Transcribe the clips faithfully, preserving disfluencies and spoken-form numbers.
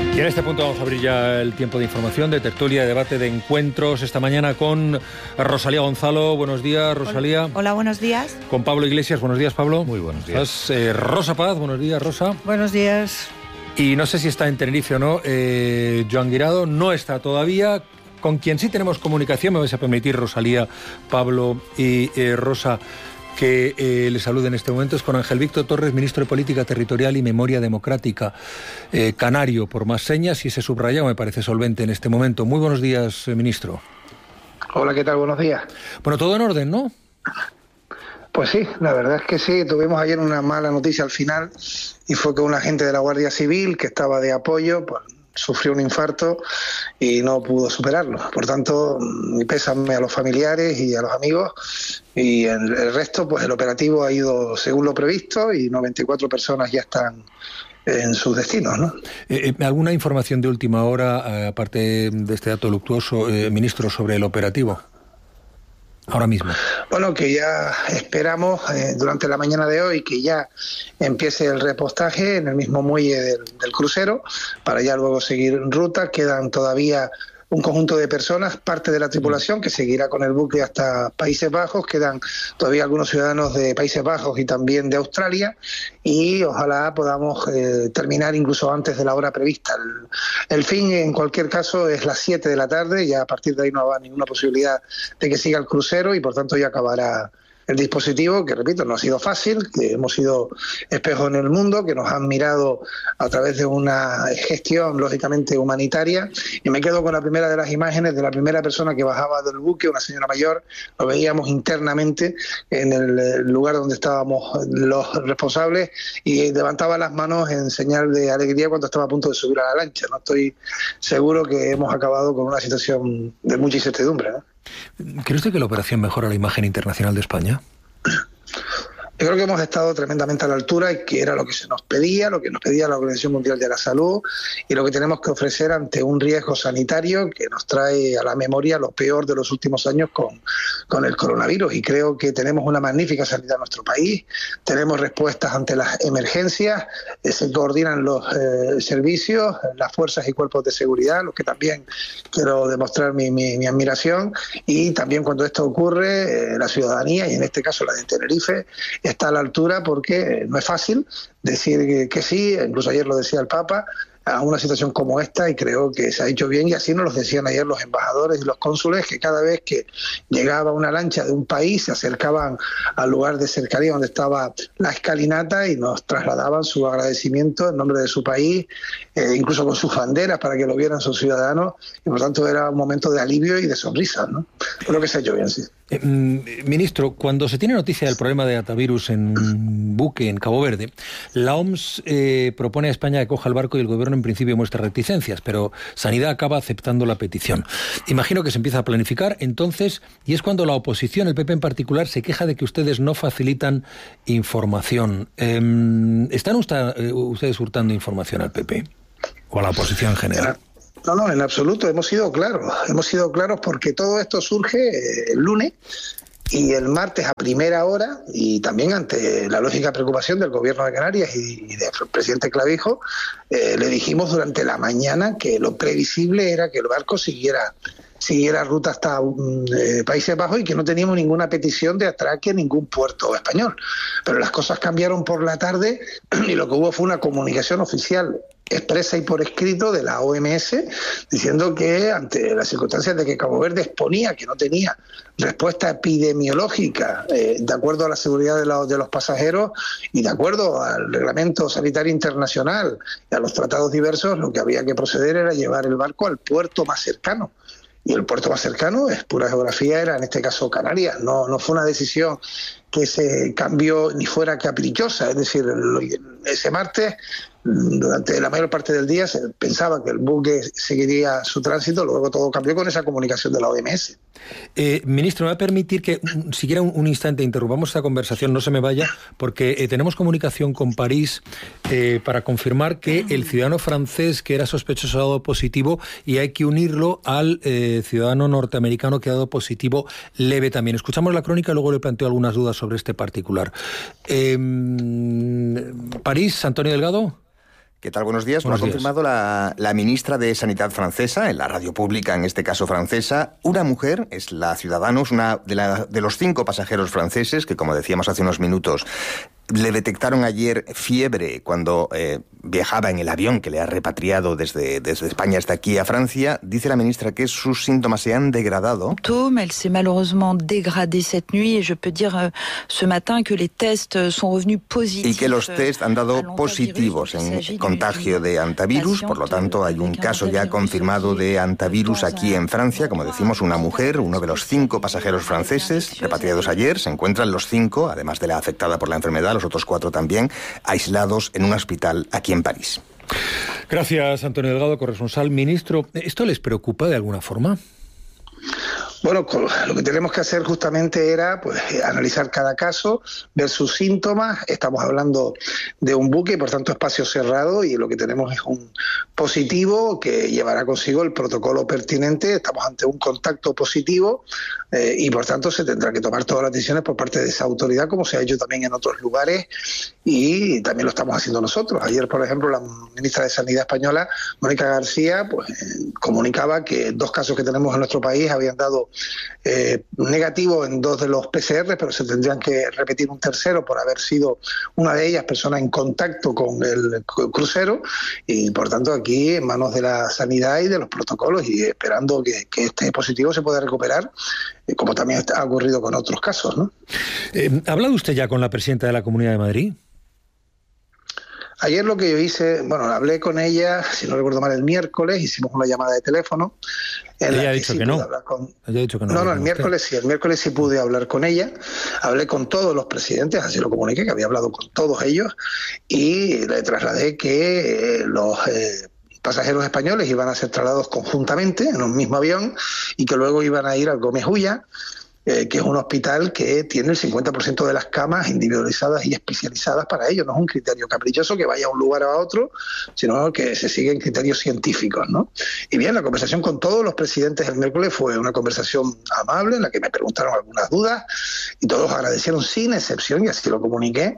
Y en este punto vamos a abrir ya el tiempo de información, de tertulia, de debate, de encuentros esta mañana con Rosalía Gonzalo. Buenos días, Rosalía. Hola, Hola buenos días. Con Pablo Iglesias. Buenos días, Pablo. Muy buenos días. ¿Estás, eh, Rosa Paz? Buenos días, Rosa. Buenos días. Y no sé si está en Tenerife o no, eh, Joan Guirado no está todavía. Con quien sí tenemos comunicación, me vais a permitir, Rosalía, Pablo y eh, Rosa, que eh, les salude en este momento, es con Ángel Víctor Torres, ministro de Política Territorial y Memoria Democrática, eh, canario por más señas, y ese subrayado me parece solvente en este momento. Muy buenos días, eh, ministro. Hola, ¿qué tal? Buenos días. Bueno, todo en orden, ¿no? Pues sí, la verdad es que sí. Tuvimos ayer una mala noticia al final, y fue que un agente de la Guardia Civil que estaba de apoyo, pues sufrió un infarto y no pudo superarlo. Por tanto, mi pésame a los familiares y a los amigos, y el, el resto, pues el operativo ha ido según lo previsto y noventa y cuatro personas ya están en sus destinos, ¿no? Eh, ¿Alguna información de última hora, eh, aparte de este dato luctuoso, eh, ministro, sobre el operativo? Ahora mismo. Bueno, que ya esperamos eh, durante la mañana de hoy que ya empiece el repostaje en el mismo muelle del, del crucero, para ya luego seguir en ruta. Quedan todavía un conjunto de personas, parte de la tripulación, que seguirá con el buque hasta Países Bajos. Quedan todavía algunos ciudadanos de Países Bajos y también de Australia, y ojalá podamos eh, terminar incluso antes de la hora prevista. El, el fin, en cualquier caso, es las siete de la tarde, ya a partir de ahí no habrá ninguna posibilidad de que siga el crucero, y por tanto ya acabará el dispositivo, que repito, no ha sido fácil, que hemos sido espejo en el mundo, que nos han mirado a través de una gestión lógicamente humanitaria, y me quedo con la primera de las imágenes de la primera persona que bajaba del buque, una señora mayor. Lo veíamos internamente en el lugar donde estábamos los responsables, y levantaba las manos en señal de alegría cuando estaba a punto de subir a la lancha. No estoy seguro que hemos acabado con una situación de mucha incertidumbre, ¿no? ¿Cree usted que la operación mejora la imagen internacional de España? Yo creo que hemos estado tremendamente a la altura, y que era lo que se nos pedía, lo que nos pedía la Organización Mundial de la Salud, y lo que tenemos que ofrecer ante un riesgo sanitario que nos trae a la memoria lo peor de los últimos años con, con el coronavirus. Y creo que tenemos una magnífica sanidad en nuestro país, tenemos respuestas ante las emergencias, eh, se coordinan los eh, servicios, las fuerzas y cuerpos de seguridad, los que también quiero demostrar mi, mi, mi admiración, y también cuando esto ocurre, eh, la ciudadanía, y en este caso la de Tenerife, está a la altura, porque no es fácil decir que, que sí, incluso ayer lo decía el Papa, a una situación como esta, y creo que se ha hecho bien, y así nos lo decían ayer los embajadores y los cónsules, que cada vez que llegaba una lancha de un país se acercaban al lugar de cercanía donde estaba la escalinata y nos trasladaban su agradecimiento en nombre de su país, eh, incluso con sus banderas para que lo vieran sus ciudadanos, y por tanto era un momento de alivio y de sonrisa, ¿no? Creo que se ha hecho bien, sí. Eh, ministro, cuando se tiene noticia del problema de atavirus en buque en Cabo Verde, la O M S eh, propone a España que coja el barco, y el gobierno en principio muestra reticencias, pero Sanidad acaba aceptando la petición. Imagino que se empieza a planificar entonces, y es cuando la oposición, el P P en particular, se queja de que ustedes no facilitan información. Eh, ¿Están usted, ustedes hurtando información al P P o a la oposición en general? No, no, en absoluto, hemos sido claros, hemos sido claros porque todo esto surge el lunes, y el martes a primera hora, y también ante la lógica preocupación del gobierno de Canarias y del presidente Clavijo, eh, le dijimos durante la mañana que lo previsible era que el barco siguiera siguiera ruta hasta eh, Países Bajos, y que no teníamos ninguna petición de atraque en ningún puerto español. Pero las cosas cambiaron por la tarde, y lo que hubo fue una comunicación oficial expresa y por escrito de la O M S, diciendo que ante las circunstancias de que Cabo Verde exponía que no tenía respuesta epidemiológica eh, de acuerdo a la seguridad de, la, de los pasajeros y de acuerdo al reglamento sanitario internacional y a los tratados diversos, lo que había que proceder era llevar el barco al puerto más cercano. Y el puerto más cercano, es pura geografía, era en este caso Canarias. No, no fue una decisión que se cambió ni fuera caprichosa. Es decir, ese martes, durante la mayor parte del día, se pensaba que el buque seguiría su tránsito, luego todo cambió con esa comunicación de la O M S. Eh, ministro, me va a permitir que siquiera un, un instante interrumpamos esta conversación, no se me vaya, porque eh, tenemos comunicación con París eh, para confirmar que el ciudadano francés que era sospechoso ha dado positivo, y hay que unirlo al eh, ciudadano norteamericano que ha dado positivo leve también. Escuchamos la crónica y luego le planteo algunas dudas sobre este particular. Eh, París, Antonio Delgado. ¿Qué tal? Buenos días. Buenos Lo ha días. confirmado la, la ministra de Sanidad francesa, en la radio pública, en este caso francesa. Una mujer, es la Ciudadanos, una de, la, de los cinco pasajeros franceses que, como decíamos hace unos minutos, le detectaron ayer fiebre cuando eh, viajaba en el avión que le ha repatriado desde, desde España hasta aquí a Francia. Dice la ministra que sus síntomas se han degradado. Elle s'est malheureusement dégradée cette nuit et je peux dire euh, ce matin que les tests sont revenus positifs. Y que los test han dado positivos en contagio de hantavirus, por lo tanto hay un caso ya confirmado de hantavirus aquí en Francia. Como decimos, una mujer, uno de los cinco pasajeros franceses repatriados ayer, se encuentran los cinco, además de la afectada por la enfermedad, los otros cuatro también, aislados en un hospital aquí en París. Gracias, Antonio Delgado, corresponsal. Ministro, ¿esto les preocupa de alguna forma? Bueno, lo que tenemos que hacer justamente era pues analizar cada caso, ver sus síntomas. Estamos hablando de un buque, por tanto espacio cerrado, y lo que tenemos es un positivo que llevará consigo el protocolo pertinente. Estamos ante un contacto positivo eh, y por tanto se tendrá que tomar todas las decisiones por parte de esa autoridad, como se ha hecho también en otros lugares, y también lo estamos haciendo nosotros. Ayer, por ejemplo, la ministra de Sanidad española, Mónica García, pues eh, comunicaba que dos casos que tenemos en nuestro país habían dado Eh, negativo en dos de los P C R, pero se tendrían que repetir un tercero por haber sido una de ellas persona en contacto con el crucero, y por tanto aquí en manos de la sanidad y de los protocolos, y esperando que, que este positivo se pueda recuperar, eh, como también ha ocurrido con otros casos, ¿no? Eh, ¿Ha hablado usted ya con la presidenta de la Comunidad de Madrid? Ayer lo que yo hice, bueno, hablé con ella, si no recuerdo mal, el miércoles, hicimos una llamada de teléfono. Ella ha dicho que no. Con... Ella ha dicho que no. No, no, el miércoles sí, el miércoles sí pude hablar con ella. Hablé con todos los presidentes, así lo comuniqué, que había hablado con todos ellos, y le trasladé que eh, los eh, pasajeros españoles iban a ser trasladados conjuntamente en un mismo avión y que luego iban a ir al Gómez Ulla, Eh, que es un hospital que tiene el cincuenta por ciento de las camas individualizadas y especializadas para ello. No es un criterio caprichoso que vaya a un lugar a otro, sino que se siguen criterios científicos, ¿no? Y bien, la conversación con todos los presidentes el miércoles fue una conversación amable en la que me preguntaron algunas dudas y todos agradecieron sin excepción, y así lo comuniqué,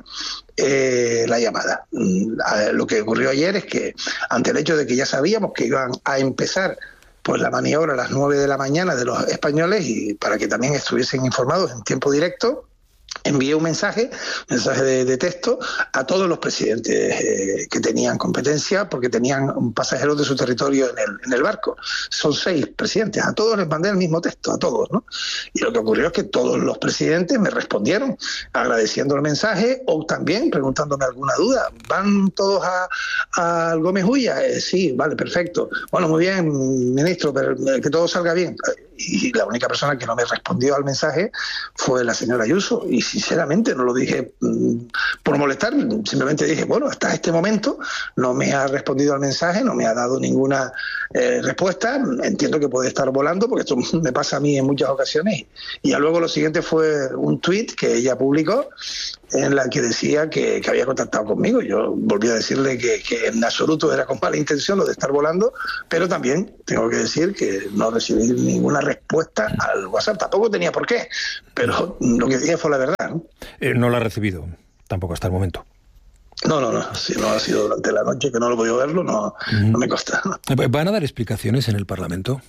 eh, la llamada. Lo que ocurrió ayer es que, ante el hecho de que ya sabíamos que iban a empezar pues la maniobra a las nueve de la mañana de los españoles, y para que también estuviesen informados en tiempo directo, envié un mensaje, mensaje de, de texto a todos los presidentes eh, que tenían competencia, porque tenían pasajeros de su territorio en el, en el barco. Son seis presidentes, a todos les mandé el mismo texto, a todos, ¿no? Y lo que ocurrió es que todos los presidentes me respondieron agradeciendo el mensaje, o también preguntándome alguna duda. ¿Van todos a, al Gómez Ulla? Eh, sí, vale, perfecto. Bueno, muy bien, ministro, pero que todo salga bien. Y la única persona que no me respondió al mensaje fue la señora Ayuso, y sinceramente no lo dije mmm, por molestar, simplemente dije, bueno, hasta este momento no me ha respondido al mensaje, no me ha dado ninguna eh, respuesta, entiendo que puede estar volando, porque esto me pasa a mí en muchas ocasiones. Y ya luego lo siguiente fue un tuit que ella publicó en la que decía que, que había contactado conmigo. Yo volví a decirle que, que en absoluto era con mala intención lo de estar volando, pero también tengo que decir que no recibí ninguna respuesta al WhatsApp. Tampoco tenía por qué, pero lo que dije fue la verdad, ¿no? Eh, no la ha recibido, tampoco hasta el momento. No, no, no. Si no ha sido durante la noche que no lo he podido verlo, no, mm. no me consta. ¿Van a dar explicaciones en el Parlamento?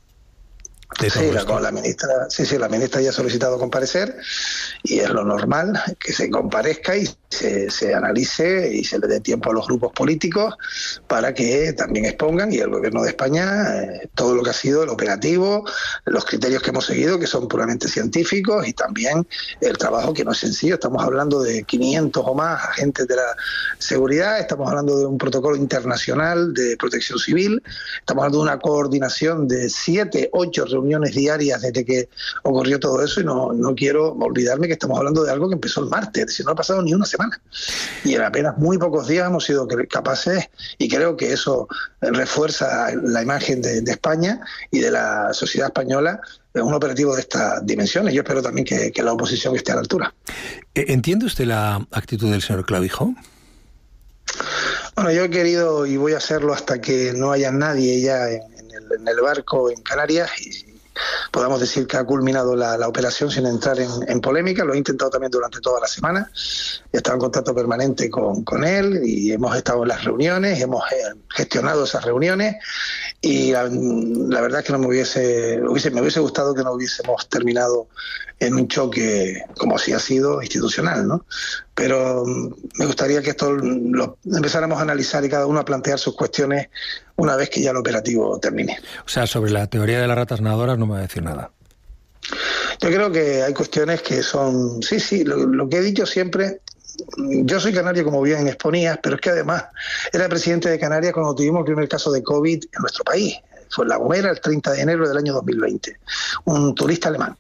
Sí la, la ministra, sí, sí, la ministra ya ha solicitado comparecer, y es lo normal que se comparezca y se, se analice y se le dé tiempo a los grupos políticos para que también expongan, y el Gobierno de España, eh, todo lo que ha sido el operativo, los criterios que hemos seguido, que son puramente científicos, y también el trabajo, que no es sencillo. Estamos hablando de quinientos o más agentes de la seguridad, estamos hablando de un protocolo internacional de protección civil, estamos hablando de una coordinación de siete, ocho reuniones diarias desde que ocurrió todo eso, y no, no quiero olvidarme que estamos hablando de algo que empezó el martes, es decir, no ha pasado ni una semana, y en apenas muy pocos días hemos sido capaces, y creo que eso refuerza la imagen de, de España y de la sociedad española, un operativo de estas dimensiones. Yo espero también que, que la oposición esté a la altura. ¿Entiende usted la actitud del señor Clavijo? Bueno, yo he querido, y voy a hacerlo hasta que no haya nadie ya en, en, el, en el barco en Canarias, y podamos decir que ha culminado la, la operación sin entrar en, en polémica. Lo he intentado también durante toda la semana. He estado en contacto permanente con, con él y hemos estado en las reuniones, hemos eh, gestionado esas reuniones y la, la verdad es que no me hubiese, hubiese, me hubiese gustado que no hubiésemos terminado en un choque como si ha sido institucional, ¿no? Pero me gustaría que esto lo empezáramos a analizar y cada uno a plantear sus cuestiones una vez que ya el operativo termine. O sea, sobre la teoría de las ratas nadadoras no me va a decir nada. Yo creo que hay cuestiones que son... Sí, sí, lo, lo que he dicho siempre... Yo soy canario, como bien exponías, pero es que además era presidente de Canarias cuando tuvimos el primer caso de COVID en nuestro país. Fue en La Gomera el treinta de enero del año dos mil veinte. Un turista alemán.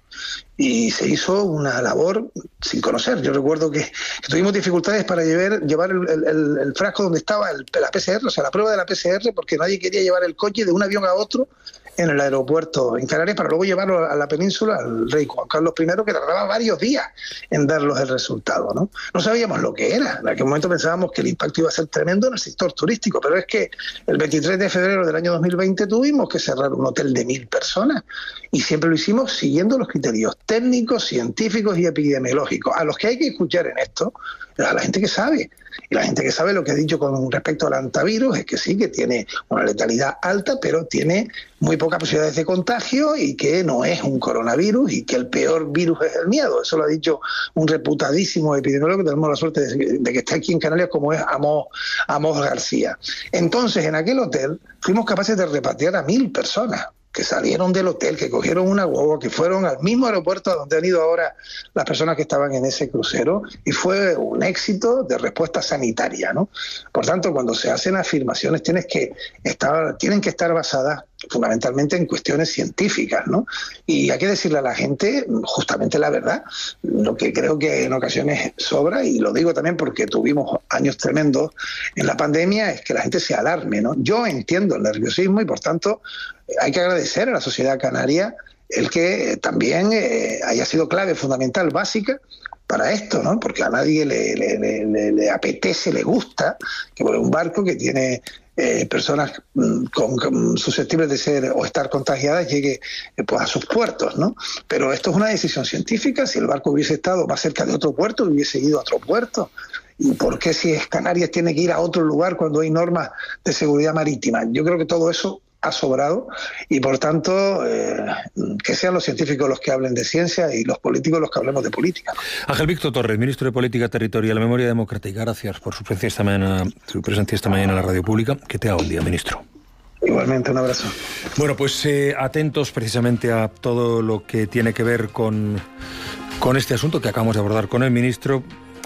Y se hizo una labor sin conocer. Yo recuerdo que, que tuvimos dificultades para llevar, llevar el, el, el frasco donde estaba el, la P C R, o sea, la prueba de la P C R, porque nadie quería llevar el coche de un avión a otro en el aeropuerto en Canarias para luego llevarlo a la península al rey Juan Carlos primero, que tardaba varios días en darlos el resultado, ¿no? No sabíamos lo que era. En aquel momento pensábamos que el impacto iba a ser tremendo en el sector turístico, pero es que el veintitrés de febrero del año dos mil veinte tuvimos que cerrar un hotel de mil personas y siempre lo hicimos siguiendo los criterios técnicos, científicos y epidemiológicos. A los que hay que escuchar en esto es a la gente que sabe. Y la gente que sabe lo que he dicho con respecto al antivirus es que sí, que tiene una letalidad alta, pero tiene muy pocas posibilidades de contagio y que no es un coronavirus y que el peor virus es el miedo. Eso lo ha dicho un reputadísimo epidemiólogo que tenemos la suerte de, de que está aquí en Canarias, como es Amos, Amos García. Entonces, en aquel hotel fuimos capaces de repatriar a mil personas que salieron del hotel, que cogieron una guagua, que fueron al mismo aeropuerto a donde han ido ahora las personas que estaban en ese crucero, y fue un éxito de respuesta sanitaria, ¿no? Por tanto, cuando se hacen afirmaciones tienes que estar, tienen que estar basadas fundamentalmente en cuestiones científicas, ¿no? Y hay que decirle a la gente justamente la verdad, lo que creo que en ocasiones sobra, y lo digo también porque tuvimos años tremendos en la pandemia, es que la gente se alarme, ¿no? Yo entiendo el nerviosismo y por tanto hay que agradecer a la sociedad canaria el que también eh, haya sido clave fundamental, básica, para esto, ¿no? Porque a nadie le, le, le, le apetece, le gusta que por un barco que tiene eh, personas con, con susceptibles de ser o estar contagiadas llegue eh, pues a sus puertos, ¿no? Pero esto es una decisión científica. Si el barco hubiese estado más cerca de otro puerto, hubiese ido a otro puerto. ¿Y por qué si es Canarias tiene que ir a otro lugar cuando hay normas de seguridad marítima? Yo creo que todo eso ha sobrado y por tanto eh, que sean los científicos los que hablen de ciencia y los políticos los que hablemos de política. Ángel Víctor Torres, ministro de Política Territorial, Memoria Democrática, gracias por su presencia esta mañana, su presencia esta mañana en la radio pública. Que te haga un día, ministro. Igualmente, un abrazo. Bueno, pues eh, atentos precisamente a todo lo que tiene que ver con, con este asunto que acabamos de abordar con el ministro.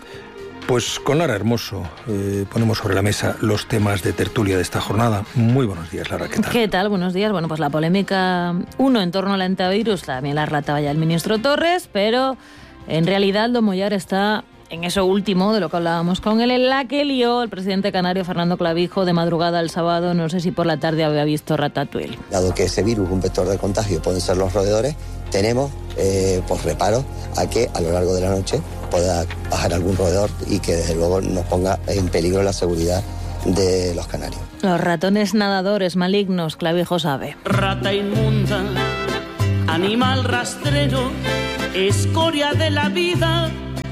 Pues con Lara Hermoso eh, ponemos sobre la mesa los temas de tertulia de esta jornada. Muy buenos días, Lara, ¿qué tal? ¿Qué tal? Buenos días. Bueno, pues la polémica, uno, en torno al antivirus, también la rataba ya el ministro Torres, pero en realidad Don Mollar está en eso último de lo que hablábamos con él, en la que lió el presidente canario Fernando Clavijo de madrugada el sábado, no sé si por la tarde había visto Ratatouille. Dado que ese virus, un vector de contagio, pueden ser los roedores, tenemos eh, pues reparos a que a lo largo de la noche pueda bajar algún roedor y que desde luego nos ponga en peligro la seguridad de los canarios. Los ratones nadadores malignos, Clavijo sabe. Rata inmunda, animal rastrero, escoria de la vida,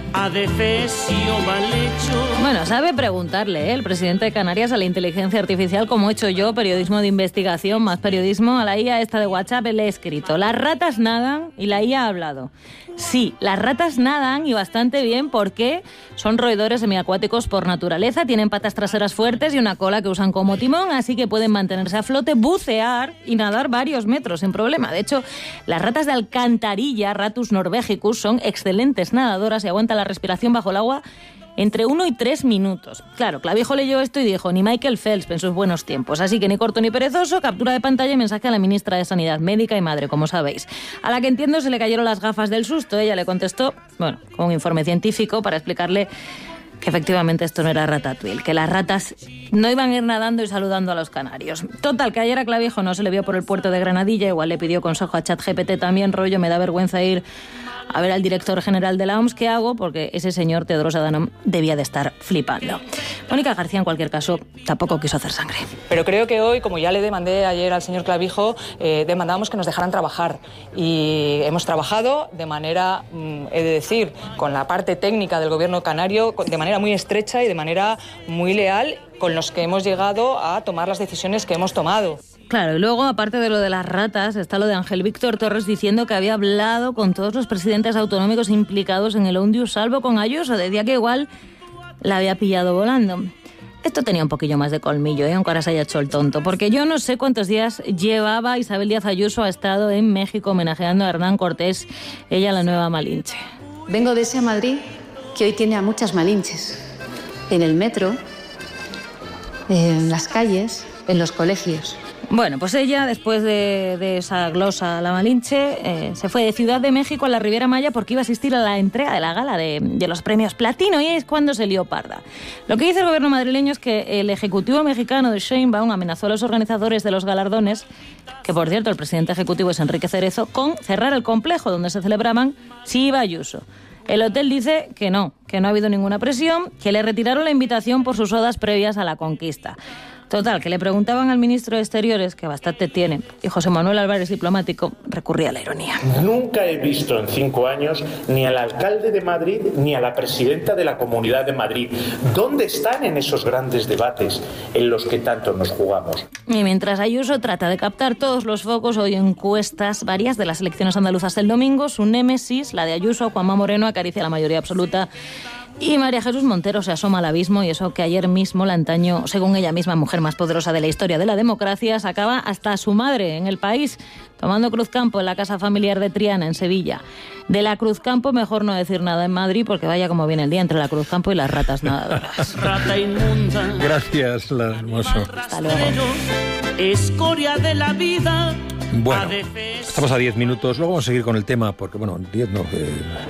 adefesio mal hecho. Bueno, sabe preguntarle, ¿eh? El presidente de Canarias a la inteligencia artificial, como he hecho yo, periodismo de investigación, más periodismo, a la I A esta de WhatsApp le he escrito: las ratas nadan, y la I A ha hablado. Sí, las ratas nadan y bastante bien porque son roedores semiacuáticos por naturaleza, tienen patas traseras fuertes y una cola que usan como timón, así que pueden mantenerse a flote, bucear y nadar varios metros sin problema. De hecho, las ratas de alcantarilla, Ratus norvegicus, son excelentes nadadoras y aguantan la respiración bajo el agua entre uno y tres minutos. Claro, Clavijo leyó esto y dijo: ni Michael Phelps en sus buenos tiempos. Así que ni corto ni perezoso, captura de pantalla y mensaje a la ministra de Sanidad, médica y madre, como sabéis. A la que entiendo se le cayeron las gafas del susto. Ella le contestó, bueno, con un informe científico para explicarle que efectivamente esto no era Ratatouille, que las ratas no iban a ir nadando y saludando a los canarios. Total, que ayer a Clavijo no se le vio por el puerto de Granadilla, igual le pidió consejo a ChatGPT también, rollo, me da vergüenza ir a ver al director general de la O M S, ¿qué hago? Porque ese señor Tedros Adhanom debía de estar flipando. Mónica García, en cualquier caso, tampoco quiso hacer sangre. Pero creo que hoy, como ya le demandé ayer al señor Clavijo, eh, demandamos que nos dejaran trabajar. Y hemos trabajado de manera, he de decir, con la parte técnica del gobierno canario, de manera muy estrecha y de manera muy leal, con los que hemos llegado a tomar las decisiones que hemos tomado. Claro, y luego, aparte de lo de las ratas, está lo de Ángel Víctor Torres diciendo que había hablado con todos los presidentes autonómicos implicados en el Ondius, salvo con Ayuso. Decía que igual la había pillado volando. Esto tenía un poquillo más de colmillo, ¿eh? Aunque ahora se haya hecho el tonto. Porque yo no sé cuántos días llevaba Isabel Díaz Ayuso, ha estado en México homenajeando a Hernán Cortés, ella la nueva Malinche. Vengo de ese Madrid que hoy tiene a muchas Malinches. En el metro, en las calles, en los colegios. Bueno, pues ella, después de, de esa glosa a la Malinche, eh, se fue de Ciudad de México a la Riviera Maya porque iba a asistir a la entrega de la gala de, de los premios Platino, y es cuando se lió parda. Lo que dice el gobierno madrileño es que el ejecutivo mexicano de Sheinbaum amenazó a los organizadores de los galardones, que por cierto el presidente ejecutivo es Enrique Cerezo, con cerrar el complejo donde se celebraban si iba Ayuso. El hotel dice que no, que no ha habido ninguna presión, que le retiraron la invitación por sus odas previas a la conquista. Total, que le preguntaban al ministro de Exteriores, que bastante tiene, y José Manuel Álvarez, diplomático, recurría a la ironía. Nunca he visto en cinco años ni al alcalde de Madrid ni a la presidenta de la Comunidad de Madrid. ¿Dónde están en esos grandes debates en los que tanto nos jugamos? Y mientras Ayuso trata de captar todos los focos, hoy encuestas varias de las elecciones andaluzas del domingo, su némesis, la de Ayuso, Juanma Moreno, acaricia la mayoría absoluta. Y María Jesús Montero se asoma al abismo, y eso que ayer mismo la antaño, según ella misma, mujer más poderosa de la historia de la democracia, sacaba hasta a su madre en El País, tomando Cruzcampo en la casa familiar de Triana, en Sevilla. De la Cruzcampo mejor no decir nada en Madrid, porque vaya como viene el día entre la Cruzcampo y las ratas nadadoras. Rata inmunda. Gracias, la hermoso. Hasta luego. Escoria de la vida. Bueno, estamos a diez minutos, luego vamos a seguir con el tema, porque bueno, diez no, eh,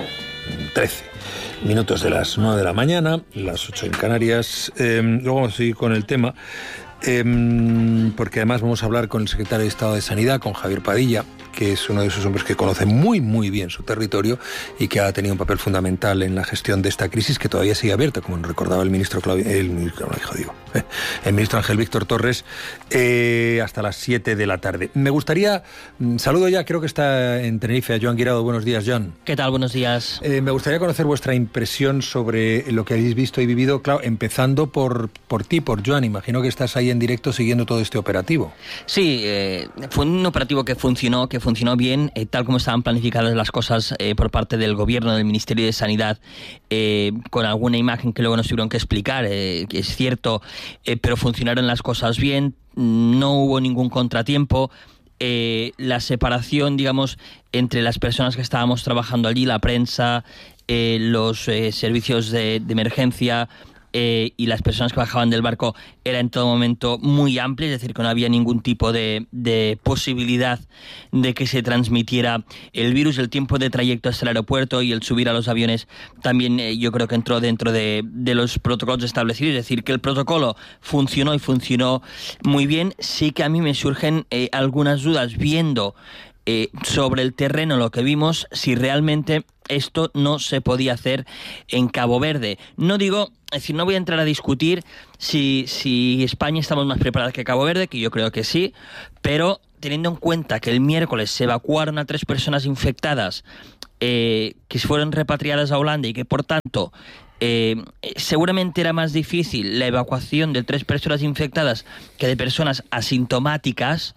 trece. Minutos de las nueve de la mañana, las ocho en Canarias. Eh, luego vamos a seguir con el tema, eh, porque además vamos a hablar con el secretario de Estado de Sanidad, con Javier Padilla, que es uno de esos hombres que conoce muy, muy bien su territorio y que ha tenido un papel fundamental en la gestión de esta crisis, que todavía sigue abierta, como nos recordaba el ministro Clavi, el, ministro, no, hijo, digo, el ministro Ángel Víctor Torres, eh, hasta las siete de la tarde. Me gustaría, saludo ya, creo que está en Tenerife, a Joan Guirado. Buenos días, Joan. ¿Qué tal? Buenos días. Eh, me gustaría conocer vuestra impresión sobre lo que habéis visto y vivido, claro, empezando por, por ti, por Joan. Imagino que estás ahí en directo siguiendo todo este operativo. Sí, eh, fue un operativo que funcionó, que funcionó bien, eh, tal como estaban planificadas las cosas eh, por parte del gobierno, del Ministerio de Sanidad, eh, con alguna imagen que luego nos tuvieron que explicar, eh, que es cierto, eh, pero funcionaron las cosas bien, no hubo ningún contratiempo. Eh, la separación, digamos, entre las personas que estábamos trabajando allí, la prensa, eh, los eh, servicios de, de emergencia, Eh, y las personas que bajaban del barco, era en todo momento muy amplia, es decir, que no había ningún tipo de, de posibilidad de que se transmitiera el virus. El tiempo de trayecto hasta el aeropuerto y el subir a los aviones también eh, yo creo que entró dentro de, de los protocolos establecidos, es decir, que el protocolo funcionó y funcionó muy bien. Sí que a mí me surgen eh, algunas dudas viendo eh, sobre el terreno lo que vimos, si realmente esto no se podía hacer en Cabo Verde. No digo, es decir, no voy a entrar a discutir si, si España estamos más preparados que Cabo Verde, que yo creo que sí, pero teniendo en cuenta que el miércoles se evacuaron a tres personas infectadas eh, que fueron repatriadas a Holanda y que por tanto eh, seguramente era más difícil la evacuación de tres personas infectadas que de personas asintomáticas,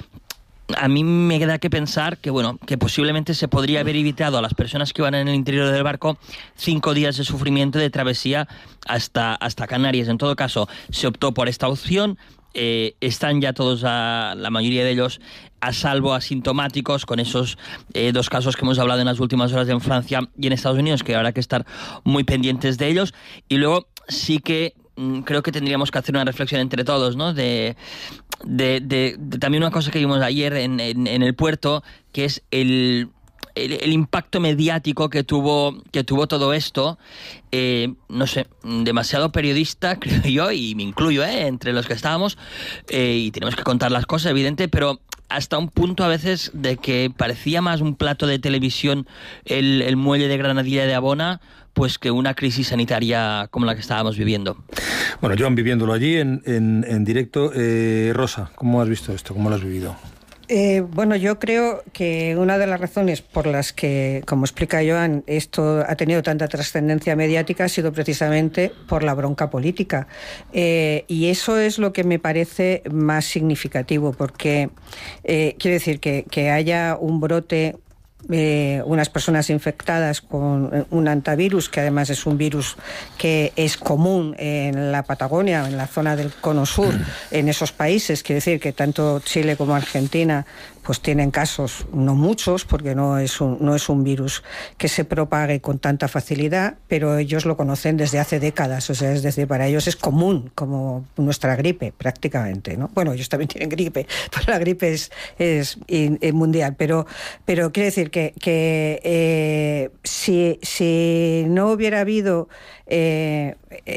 a mí me queda que pensar que bueno, que posiblemente se podría haber evitado a las personas que iban en el interior del barco cinco días de sufrimiento de travesía hasta, hasta Canarias. En todo caso, se optó por esta opción. Eh, están ya todos, a, la mayoría de ellos, a salvo, asintomáticos, con esos eh, dos casos que hemos hablado en las últimas horas en Francia y en Estados Unidos, que habrá que estar muy pendientes de ellos. Y luego sí que creo que tendríamos que hacer una reflexión entre todos, ¿no? De, de, de, de también una cosa que vimos ayer en, en, en el puerto, que es el, el, el impacto mediático que tuvo, que tuvo todo esto, eh, no sé, demasiado periodista, creo yo, y me incluyo, eh, entre los que estábamos, eh, y tenemos que contar las cosas, evidente, pero hasta un punto a veces de que parecía más un plato de televisión el, el muelle de Granadilla de Abona, pues que una crisis sanitaria como la que estábamos viviendo. Bueno, Joan, viviéndolo allí en, en, en directo. Eh, Rosa, ¿cómo has visto esto? ¿Cómo lo has vivido? Eh, bueno, yo creo que una de las razones por las que, como explica Joan, esto ha tenido tanta trascendencia mediática ha sido precisamente por la bronca política. Eh, y eso es lo que me parece más significativo, porque eh, quiero decir que, que haya un brote, Eh, unas personas infectadas con un hantavirus, que además es un virus que es común en la Patagonia, en la zona del Cono Sur, en esos países. Quiere decir que tanto Chile como Argentina pues tienen casos, no muchos, porque no es un, no es un virus que se propague con tanta facilidad, pero ellos lo conocen desde hace décadas, o sea, es decir, para ellos es común, como nuestra gripe, prácticamente, ¿no? Bueno, ellos también tienen gripe, pero la gripe es, es, es mundial, pero, pero quiero decir que, que eh, si, si no hubiera habido eh,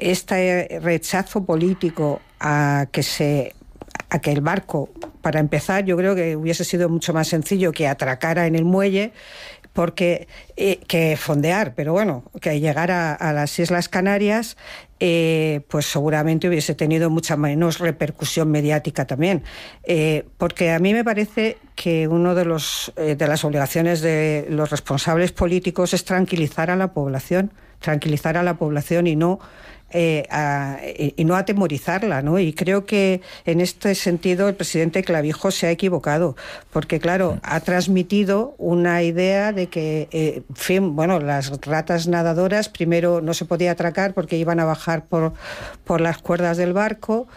este rechazo político a que se a que el barco, para empezar, yo creo que hubiese sido mucho más sencillo que atracara en el muelle, porque eh, que fondear, pero bueno, que llegara a las Islas Canarias, eh, pues seguramente hubiese tenido mucha menos repercusión mediática también. Eh, porque a mí me parece que uno de los eh, de las obligaciones de los responsables políticos es tranquilizar a la población, tranquilizar a la población y no Eh, a, y no atemorizarla, ¿no? Y creo que en este sentido el presidente Clavijo se ha equivocado, porque claro, ha transmitido una idea de que, eh, en fin, bueno, las ratas nadadoras primero no se podía atracar porque iban a bajar por, por las cuerdas del barco,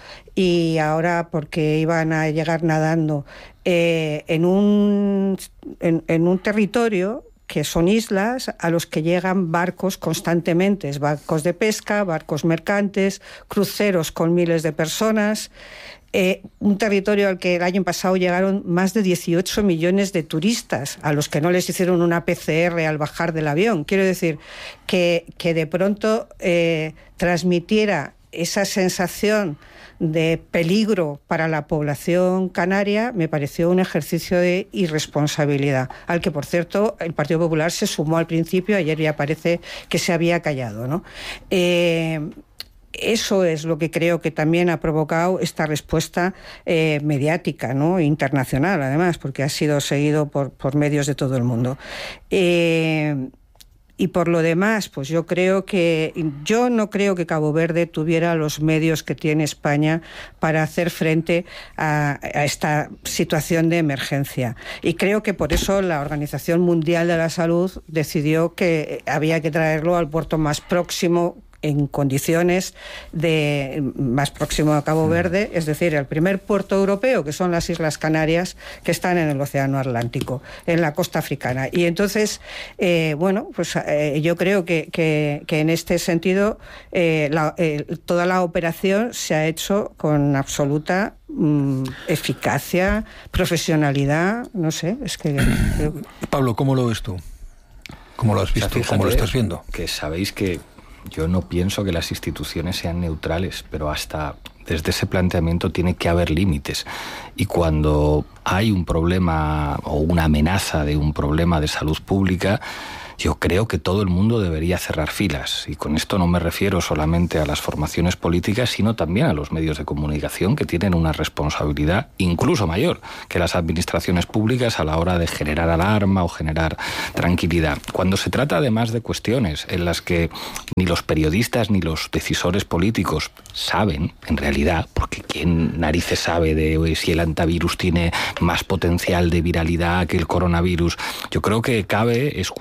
y ahora porque iban a llegar nadando eh, en un en, en un territorio que son islas a los que llegan barcos constantemente, barcos de pesca, barcos mercantes, cruceros con miles de personas, eh, un territorio al que el año pasado llegaron más de dieciocho millones de turistas, a los que no les hicieron una P C R al bajar del avión. Quiero decir que, que de pronto eh, transmitiera esa sensación de peligro para la población canaria me pareció un ejercicio de irresponsabilidad, al que, por cierto, el Partido Popular se sumó al principio. Ayer ya parece que se había callado, ¿no? Eh, Eso es lo que creo que también ha provocado esta respuesta eh, mediática, ¿no? Internacional, además, porque ha sido seguido por, por medios de todo el mundo. Eh, Y por lo demás, pues yo creo que yo no creo que Cabo Verde tuviera los medios que tiene España para hacer frente a, a esta situación de emergencia. Y creo que por eso la Organización Mundial de la Salud decidió que había que traerlo al puerto más próximo, en condiciones de más próximo a Cabo Verde, es decir, el primer puerto europeo, que son las Islas Canarias, que están en el Océano Atlántico, en la costa africana. Y entonces, eh, bueno, pues eh, yo creo que, que, que en este sentido eh, la, eh, toda la operación se ha hecho con absoluta mm, eficacia, profesionalidad, no sé, es que... Pablo, ¿cómo lo ves tú? ¿Cómo lo has visto? O sea, ¿cómo lo estás viendo? Que sabéis que yo no pienso que las instituciones sean neutrales, pero hasta desde ese planteamiento tiene que haber límites. Y cuando hay un problema o una amenaza de un problema de salud pública, yo creo que todo el mundo debería cerrar filas. Y con esto no me refiero solamente a las formaciones políticas, sino también a los medios de comunicación, que tienen una responsabilidad incluso mayor que las administraciones públicas a la hora de generar alarma o generar tranquilidad. Cuando se trata además de cuestiones en las que ni los periodistas ni los decisores políticos saben, en realidad, porque quién narices sabe de si el hantavirus tiene más potencial de viralidad que el coronavirus, yo creo que cabe escuchar a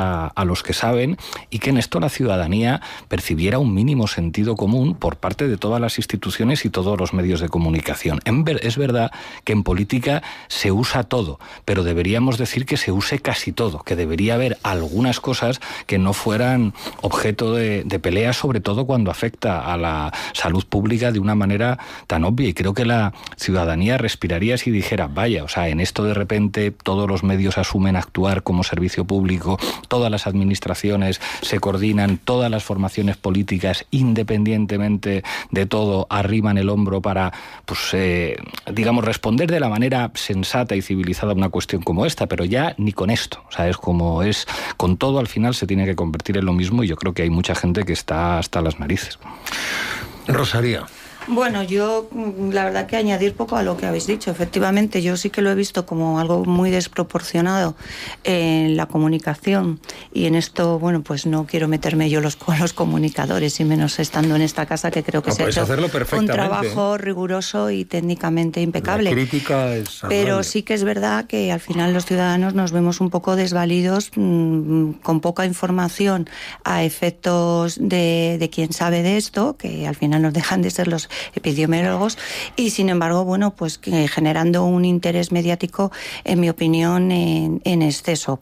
a, a los que saben, y que en esto la ciudadanía percibiera un mínimo sentido común por parte de todas las instituciones y todos los medios de comunicación. En ver, es verdad que en política se usa todo, pero deberíamos decir que se use casi todo, que debería haber algunas cosas que no fueran objeto de, de pelea, sobre todo cuando afecta a la salud pública de una manera tan obvia. Y creo que la ciudadanía respiraría si dijera, vaya, o sea, en esto de repente todos los medios asumen actuar como servicio público, todas las administraciones se coordinan, todas las formaciones políticas, independientemente de todo, arriman el hombro para, pues, eh, digamos, responder de la manera sensata y civilizada a una cuestión como esta, pero ya ni con esto, o sea, es como es, con todo al final se tiene que convertir en lo mismo, y yo creo que hay mucha gente que está hasta las narices. Rosalía. Bueno, yo la verdad que añadir poco a lo que habéis dicho. Efectivamente, yo sí que lo he visto como algo muy desproporcionado en la comunicación, y en esto, bueno, pues no quiero meterme yo los, con los comunicadores, y menos estando en esta casa, que creo que no, se ha hecho un trabajo riguroso y técnicamente impecable. La crítica es amable. Pero sí que es verdad que al final los ciudadanos nos vemos un poco desvalidos, mmm, con poca información a efectos de, de quien sabe de esto, que al final nos dejan de ser los epidemiólogos, y sin embargo, bueno, pues que generando un interés mediático, en mi opinión, en, en exceso.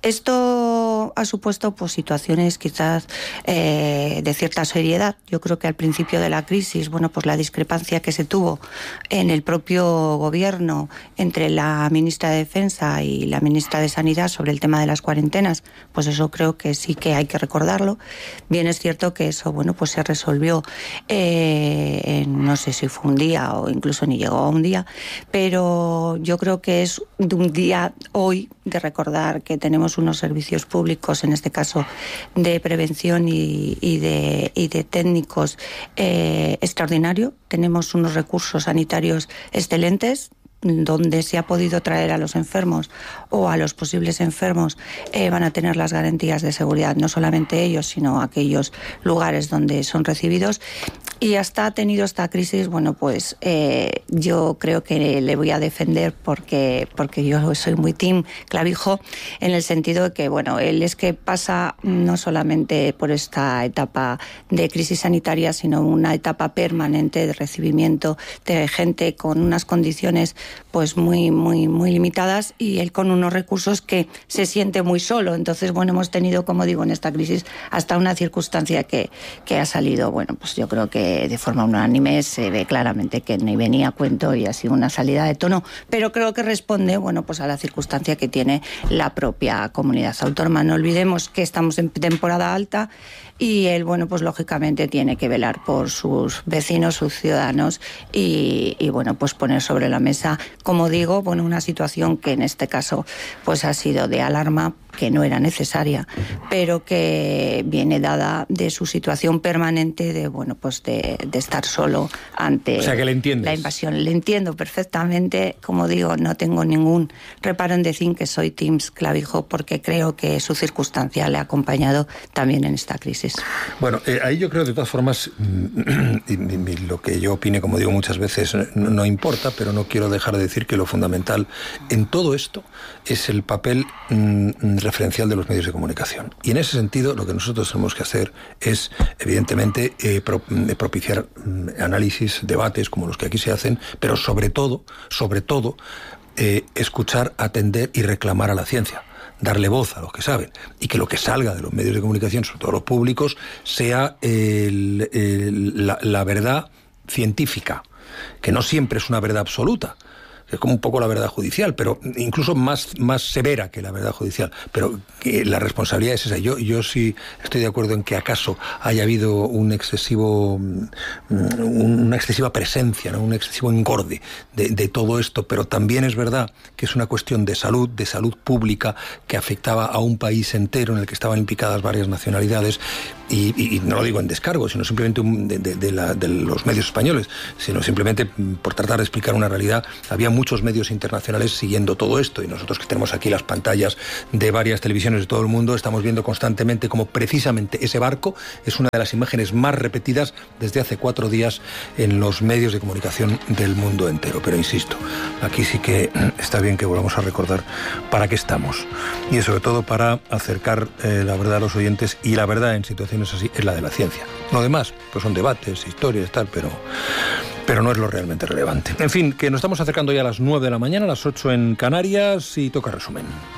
Esto ha supuesto pues situaciones quizás eh, de cierta seriedad. Yo creo que al principio de la crisis, bueno, pues la discrepancia que se tuvo en el propio gobierno entre la ministra de Defensa y la ministra de Sanidad sobre el tema de las cuarentenas, pues eso creo que sí que hay que recordarlo. Bien es cierto que eso, bueno, pues se resolvió eh, en no sé si fue un día o incluso ni llegó a un día, pero yo creo que es de un día hoy de recordar que tenemos unos servicios públicos, en este caso de prevención y, y, de, y de técnicos eh, extraordinario. Tenemos unos recursos sanitarios excelentes, donde se ha podido traer a los enfermos o a los posibles enfermos, eh, van a tener las garantías de seguridad, no solamente ellos, sino aquellos lugares donde son recibidos. Y hasta ha tenido esta crisis, bueno, pues eh, yo creo que le voy a defender porque, porque yo soy muy team Clavijo, en el sentido de que, bueno, él es que pasa no solamente por esta etapa de crisis sanitaria, sino una etapa permanente de recibimiento de gente con unas condiciones pues muy, muy, muy limitadas, y él con unos recursos que se siente muy solo. Entonces, bueno, hemos tenido, como digo, en esta crisis hasta una circunstancia que, que ha salido, bueno, pues yo creo que de forma unánime se ve claramente que ni venía a cuento y ha sido una salida de tono, pero creo que responde, bueno, pues a la circunstancia que tiene la propia comunidad autónoma. No olvidemos que estamos en temporada alta, y él, bueno, pues lógicamente tiene que velar por sus vecinos, sus ciudadanos, y, y bueno, pues poner sobre la mesa, como digo, bueno, una situación que en este caso pues ha sido de alarma, que no era necesaria, pero que viene dada de su situación permanente de, bueno, pues de, de estar solo ante o sea, que le entiendes. La invasión. Le entiendo perfectamente, como digo, no tengo ningún reparo en decir que soy Team Clavijo, porque creo que su circunstancia le ha acompañado también en esta crisis. Bueno, eh, ahí yo creo, de todas formas, y, y, y lo que yo opine, como digo muchas veces, no, no importa, pero no quiero dejar de decir que lo fundamental en todo esto es el papel mmm, referencial de los medios de comunicación. Y en ese sentido, lo que nosotros tenemos que hacer es, evidentemente, eh, pro, eh, propiciar eh, análisis, debates como los que aquí se hacen, pero sobre todo, sobre todo, eh, escuchar, atender y reclamar a la ciencia. Darle voz a los que saben, y que lo que salga de los medios de comunicación, sobre todo los públicos, sea el, el, la, la verdad científica, que no siempre es una verdad absoluta. Es como un poco la verdad judicial, pero incluso más, más severa que la verdad judicial. Pero que la responsabilidad es esa. Yo, yo sí estoy de acuerdo en que acaso haya habido un excesivo, una excesiva presencia, ¿no? Un excesivo engorde de, de todo esto, pero también es verdad que es una cuestión de salud, de salud pública, que afectaba a un país entero en el que estaban implicadas varias nacionalidades, y, y, y no lo digo en descargo, sino simplemente de, de, de, la, de los medios españoles, sino simplemente por tratar de explicar una realidad. Había muchos medios internacionales siguiendo todo esto, y nosotros que tenemos aquí las pantallas de varias televisiones de todo el mundo estamos viendo constantemente cómo precisamente ese barco es una de las imágenes más repetidas desde hace cuatro días en los medios de comunicación del mundo entero. Pero insisto, aquí sí que está bien que volvamos a recordar para qué estamos, y sobre todo para acercar eh, la verdad a los oyentes, y la verdad en situaciones así es la de la ciencia. Lo demás pues son debates, historias, tal, pero pero no es lo realmente relevante. En fin, que nos estamos acercando ya a las nueve de la mañana, a las ocho en Canarias, y toca resumen.